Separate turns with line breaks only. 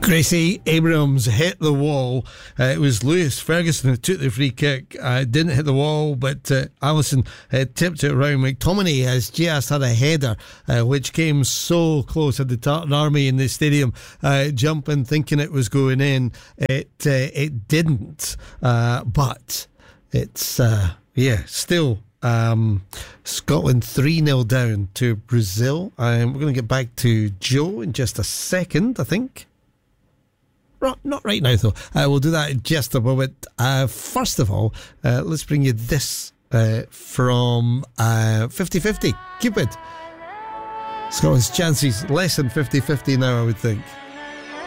Gracie Abrams hit the wall. It was Lewis Ferguson who took the free kick. Didn't hit the wall, but Allison tipped it around. McTominay has just had a header which came so close. Had the Tartan Army in the stadium jumping, thinking it was going in. It didn't, but it's still Scotland 3-0 down to Brazil. We're going to get back to Joe in just a second, I think. Not right now, though. We'll do that in just a moment. First of all, let's bring you this from 50-50. Cupid. Scotland's chances less than 50-50 now, I would think.